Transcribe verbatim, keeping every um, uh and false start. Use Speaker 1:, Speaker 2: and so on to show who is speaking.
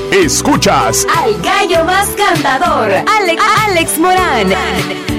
Speaker 1: Escuchas
Speaker 2: al gallo más cantador, Alex, Alex Morán.